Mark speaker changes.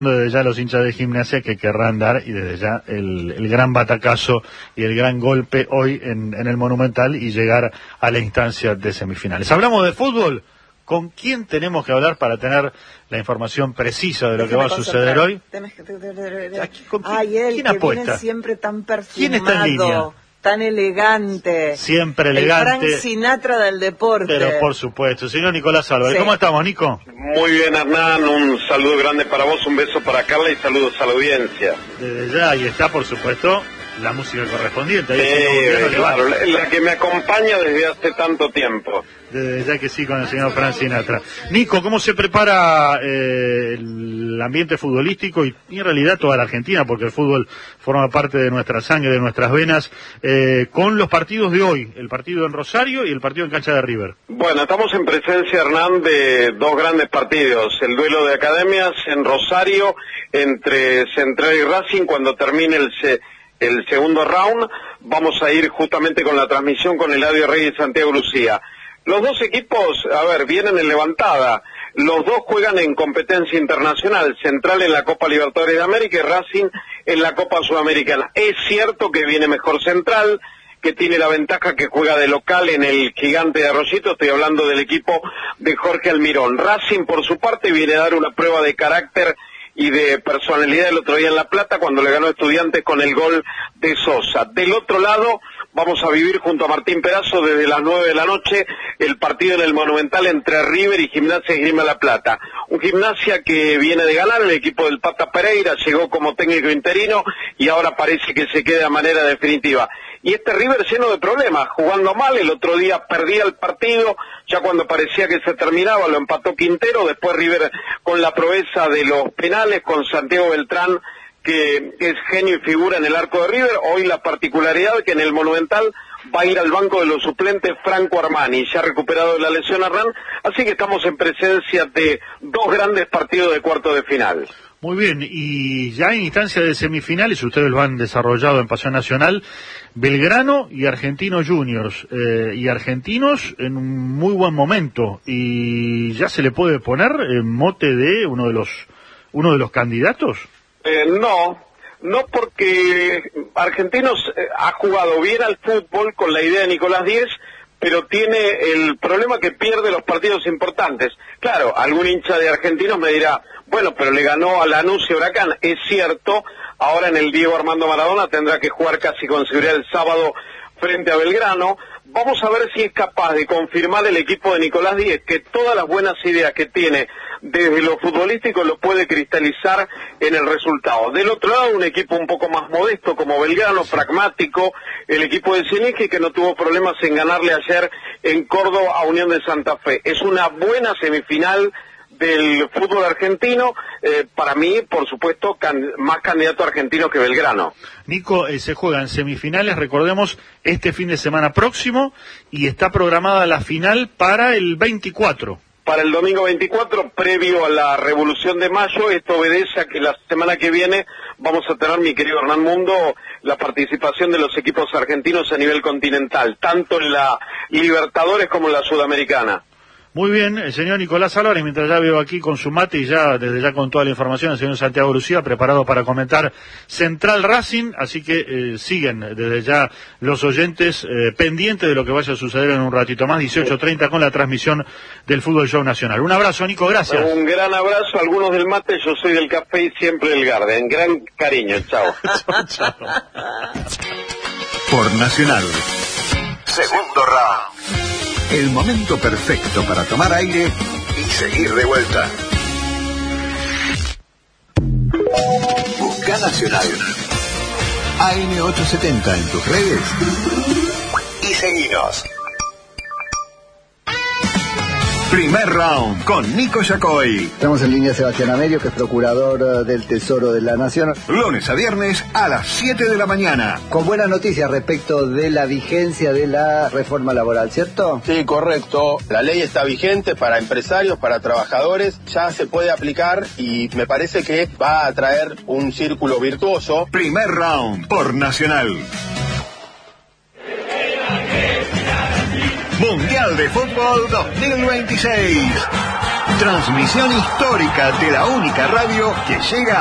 Speaker 1: Desde ya los hinchas de Gimnasia que querrán dar, y desde ya el gran batacazo y el gran golpe hoy en el Monumental y llegar a la instancia de semifinales. Hablamos de fútbol. ¿Con quién tenemos que hablar para tener la información precisa de lo que va a suceder hoy?
Speaker 2: ¿Quién apuesta? Viene siempre tan perfumado.
Speaker 1: ¿Quién está en línea?
Speaker 2: Tan elegante.
Speaker 1: Siempre elegante.
Speaker 2: El Frank Sinatra del deporte.
Speaker 1: Pero por supuesto. Señor Nicolás Álvarez, sí. ¿Cómo estamos, Nico?
Speaker 3: Muy bien, Hernán. Un saludo grande para vos, un beso para Carla y saludos a la audiencia.
Speaker 1: Desde ya, y está, por supuesto, la música correspondiente.
Speaker 3: Sí, claro, la que me acompaña desde hace tanto tiempo.
Speaker 1: Desde ya que sí, con el señor Frank Sinatra. Nico, ¿cómo se prepara el ambiente futbolístico y en realidad toda la Argentina, porque el fútbol forma parte de nuestra sangre, de nuestras venas, con los partidos de hoy, el partido en Rosario y el partido en cancha de River?
Speaker 3: Bueno, estamos en presencia, Hernán, de dos grandes partidos. El duelo de academias en Rosario entre Central y Racing. Cuando termine el segundo round, vamos a ir justamente con la transmisión con Eladio Reyes y Santiago Lucía. Los dos equipos, vienen en levantada. Los dos juegan en competencia internacional, Central en la Copa Libertadores de América y Racing en la Copa Sudamericana. Es cierto que viene mejor Central, que tiene la ventaja que juega de local en el Gigante de Arroyito. Estoy hablando del equipo de Jorge Almirón. Racing, por su parte, viene a dar una prueba de carácter y de personalidad el otro día en La Plata cuando le ganó a Estudiantes con el gol de Sosa. Del otro lado, vamos a vivir junto a Martín Pedazo desde las 9 de la noche el partido en el Monumental entre River y Gimnasia Esgrima La Plata. Un Gimnasia que viene de ganar, el equipo del Pata Pereira llegó como técnico interino y ahora parece que se queda de manera definitiva. Y este River lleno de problemas, jugando mal, el otro día perdía el partido, ya cuando parecía que se terminaba lo empató Quintero, después River con la proeza de los penales, con Santiago Beltrán, que es genio y figura en el arco de River. Hoy la particularidad que en el Monumental va a ir al banco de los suplentes Franco Armani, ya recuperado de la lesión Hernán, así que estamos en presencia de dos grandes partidos de cuarto de final.
Speaker 1: Muy bien, y ya en instancia de semifinales, ustedes lo han desarrollado en Pasión Nacional, Belgrano y Argentinos Juniors, y Argentinos en un muy buen momento, y ya se le puede poner mote de uno de los candidatos.
Speaker 3: No porque Argentinos ha jugado bien al fútbol con la idea de Nicolás Díez, pero tiene el problema que pierde los partidos importantes. Claro, algún hincha de Argentinos me dirá, bueno, pero le ganó a Lanús y Huracán. Es cierto, ahora en el Diego Armando Maradona tendrá que jugar casi con seguridad el sábado frente a Belgrano. Vamos a ver si es capaz de confirmar el equipo de Nicolás Díez, que todas las buenas ideas que tiene desde lo futbolístico lo puede cristalizar en el resultado. Del otro lado, un equipo un poco más modesto como Belgrano, pragmático, el equipo de Zielinski, que no tuvo problemas en ganarle ayer en Córdoba a Unión de Santa Fe. Es una buena semifinal del fútbol argentino, para mí, por supuesto, más candidato argentino que Belgrano.
Speaker 1: Nico, se juegan semifinales, recordemos, este fin de semana próximo, y está programada la final para el 24.
Speaker 3: Para el domingo 24, previo a la Revolución de Mayo. Esto obedece a que la semana que viene vamos a tener, mi querido Hernán Mundo, la participación de los equipos argentinos a nivel continental, tanto en la Libertadores como en la Sudamericana.
Speaker 1: Muy bien, el señor Nicolás Álvarez, mientras ya veo aquí con su mate y ya desde ya con toda la información, el señor Santiago Lucía, preparado para comentar Central Racing, así que siguen desde ya los oyentes pendientes de lo que vaya a suceder en un ratito más, 18:30 con la transmisión del Fútbol Show Nacional. Un abrazo, Nico, gracias.
Speaker 3: Un gran abrazo, algunos del mate, yo soy del café y siempre del Garden. Gran cariño, chao.
Speaker 1: Chao.
Speaker 4: Por Nacional. Segundo round. El momento perfecto para tomar aire y seguir de vuelta. Busca Nacional. AM870 en tus redes y seguinos. Primer round con Nico Yacoy.
Speaker 5: Estamos en línea Sebastián Amelio, que es procurador del Tesoro de la Nación.
Speaker 4: Lunes a viernes a las 7 de la mañana.
Speaker 5: Con buenas noticias respecto de la vigencia de la reforma laboral, ¿cierto?
Speaker 6: Sí, correcto. La ley está vigente para empresarios, para trabajadores. Ya se puede aplicar y me parece que va a traer un círculo virtuoso.
Speaker 4: Primer round por Nacional. Mundial de Fútbol 2026. Transmisión histórica de la única radio que llega